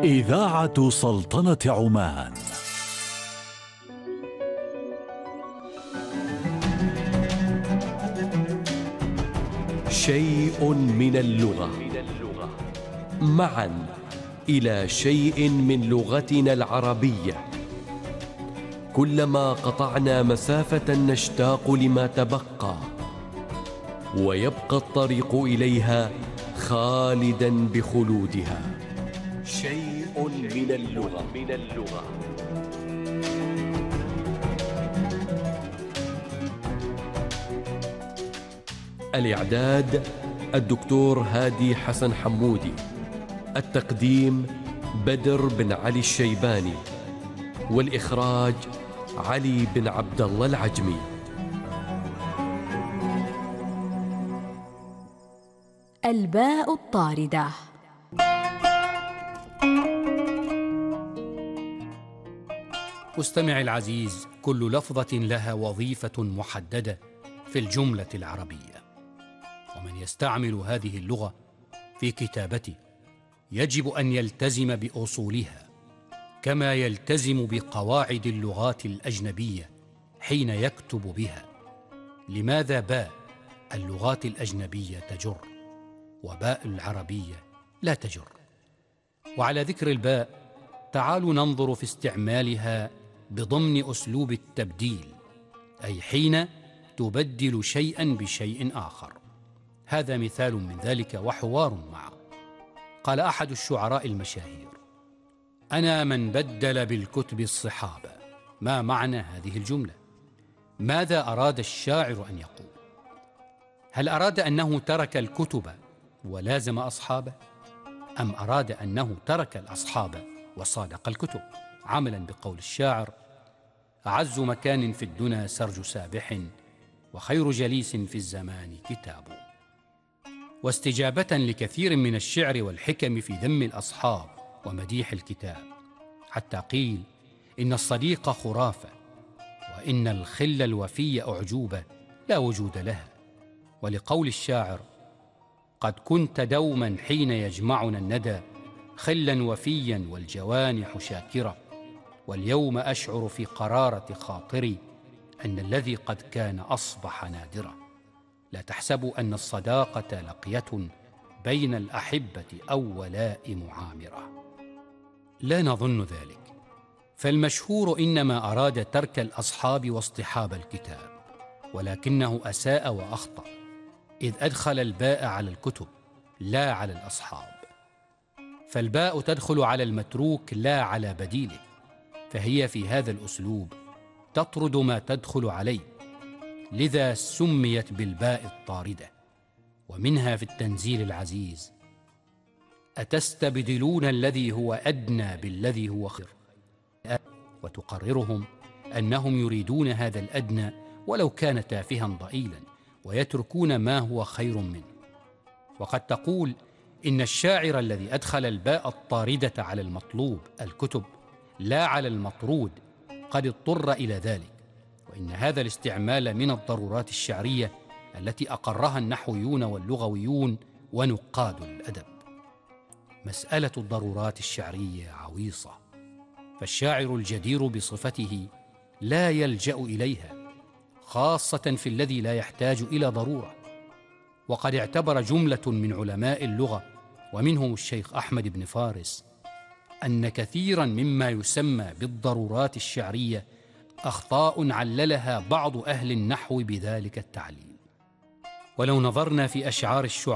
إذاعة سلطنة عمان. شيء من اللغة، معا إلى شيء من لغتنا العربية. كلما قطعنا مسافة نشتاق لما تبقى، ويبقى الطريق إليها خالدا بخلودها. شيء من اللغة. الإعداد الدكتور هادي حسن حمودي، التقديم بدر بن علي الشيباني، والإخراج علي بن عبد الله العجمي. الباء الطاردة. مستمعي العزيز، كل لفظة لها وظيفة محددة في الجملة العربية، ومن يستعمل هذه اللغة في كتابته يجب أن يلتزم بأصولها كما يلتزم بقواعد اللغات الأجنبية حين يكتب بها. لماذا باء اللغات الأجنبية تجر وباء العربية لا تجر؟ وعلى ذكر الباء، تعالوا ننظر في استعمالها بضمن أسلوب التبديل، أي حين تبدل شيئا بشيء آخر. هذا مثال من ذلك وحوار معه. قال أحد الشعراء المشاهير: أنا من بدل بالكتب الصحابة. ما معنى هذه الجملة؟ ماذا أراد الشاعر أن يقول؟ هل أراد أنه ترك الكتب ولازم أصحابه؟ أم أراد أنه ترك الأصحاب وصادق الكتب؟ عملا بقول الشاعر: أعز مكان في الدنا سرج سابح، وخير جليس في الزمان كتاب. واستجابة لكثير من الشعر والحكم في ذم الأصحاب ومديح الكتاب، حتى قيل إن الصديق خرافة، وإن الخل الوفي أعجوبة لا وجود لها. ولقول الشاعر: قد كنت دوما حين يجمعنا الندى خلا وفيا والجوانح شاكرة، واليوم أشعر في قرارة خاطري أن الذي قد كان أصبح نادرا. لا تحسبوا أن الصداقة لقية بين الأحبة أو ولاء معامرة. لا نظن ذلك، فالمشهور إنما أراد ترك الأصحاب واصطحاب الكتاب، ولكنه أساء وأخطأ، إذ أدخل الباء على الكتب لا على الأصحاب. فالباء تدخل على المتروك لا على بديله، فهي في هذا الأسلوب تطرد ما تدخل عليه، لذا سميت بالباء الطاردة. ومنها في التنزيل العزيز: أتستبدلون الذي هو أدنى بالذي هو خير، وتقررهم أنهم يريدون هذا الأدنى ولو كان تافها ضئيلا، ويتركون ما هو خير منه. وقد تقول إن الشاعر الذي أدخل الباء الطاردة على المطلوب الكتب لا على المطرود قد اضطر إلى ذلك، وإن هذا الاستعمال من الضرورات الشعرية التي أقرها النحويون واللغويون ونقاد الأدب. مسألة الضرورات الشعرية عويصة، فالشاعر الجدير بصفته لا يلجأ إليها، خاصة في الذي لا يحتاج إلى ضرورة. وقد اعتبر جملة من علماء اللغة ومنهم الشيخ أحمد بن فارس أن كثيرا مما يسمى بالضرورات الشعرية أخطاء عللها بعض أهل النحو بذلك التعليل. ولو نظرنا في أشعار الشعراء